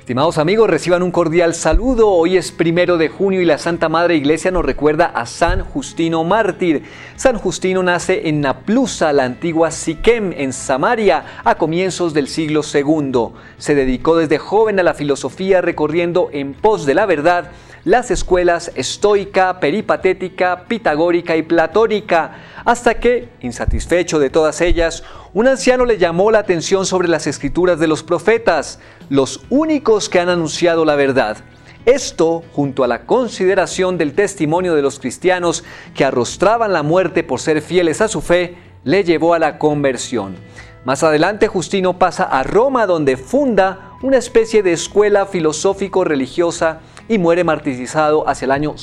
Estimados amigos, reciban un cordial saludo. Hoy es 1 de junio y la Santa Madre Iglesia nos recuerda a San Justino mártir. San Justino nace en Naplusa, la antigua Siquem, en Samaria, a comienzos del siglo II. Se dedicó desde joven a la filosofía, recorriendo en pos de la verdad las escuelas estoica, peripatética, pitagórica y platónica, hasta que, insatisfecho de todas ellas, un anciano le llamó la atención sobre las escrituras de los profetas, los únicos que han anunciado la verdad. Esto, junto a la consideración del testimonio de los cristianos que arrostraban la muerte por ser fieles a su fe, le llevó a la conversión. Más adelante, Justino pasa a Roma, donde funda una especie de escuela filosófico-religiosa y muere martirizado hacia el año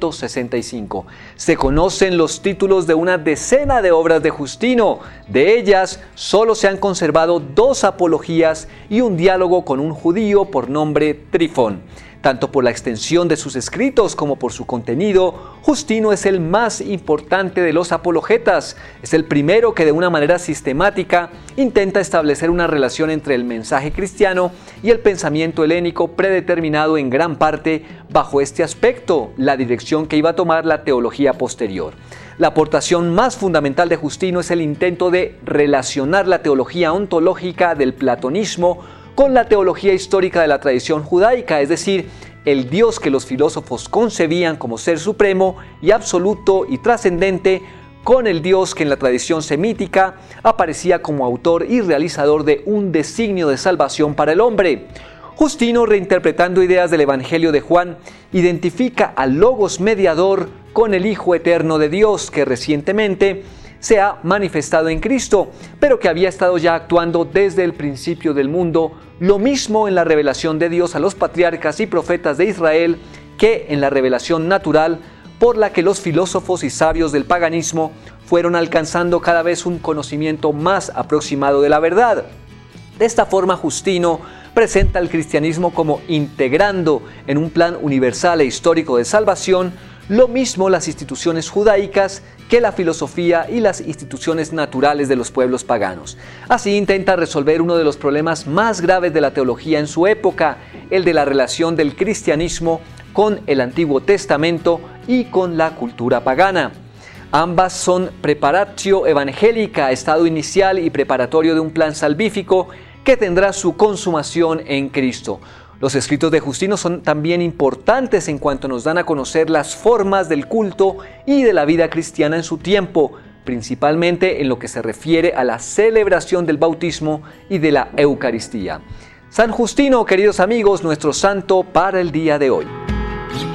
165. Se conocen los títulos de una decena de obras de Justino. De ellas, solo se han conservado 2 apologías y un diálogo con un judío por nombre Trifón. Tanto por la extensión de sus escritos como por su contenido, Justino es el más importante de los apologetas. Es el primero que de una manera sistemática intenta establecer una relación entre el mensaje cristiano y el pensamiento helénico, predeterminado en gran parte bajo este aspecto, la dirección que iba a tomar la teología posterior. La aportación más fundamental de Justino es el intento de relacionar la teología ontológica del platonismo con la teología histórica de la tradición judaica, es decir, el Dios que los filósofos concebían como ser supremo y absoluto y trascendente, con el Dios que en la tradición semítica aparecía como autor y realizador de un designio de salvación para el hombre. Justino, reinterpretando ideas del Evangelio de Juan, identifica al Logos mediador con el Hijo eterno de Dios, que recientemente se ha manifestado en Cristo, pero que había estado ya actuando desde el principio del mundo, lo mismo en la revelación de Dios a los patriarcas y profetas de Israel que en la revelación natural, por la que los filósofos y sabios del paganismo fueron alcanzando cada vez un conocimiento más aproximado de la verdad. De esta forma, Justino presenta al cristianismo como integrando en un plan universal e histórico de salvación lo mismo las instituciones judaicas que la filosofía y las instituciones naturales de los pueblos paganos. Así intenta resolver uno de los problemas más graves de la teología en su época, el de la relación del cristianismo con el Antiguo Testamento y con la cultura pagana. Ambas son preparatio evangelica, estado inicial y preparatorio de un plan salvífico que tendrá su consumación en Cristo. Los escritos de Justino son también importantes en cuanto nos dan a conocer las formas del culto y de la vida cristiana en su tiempo, principalmente en lo que se refiere a la celebración del bautismo y de la Eucaristía. San Justino, queridos amigos, nuestro santo para el día de hoy.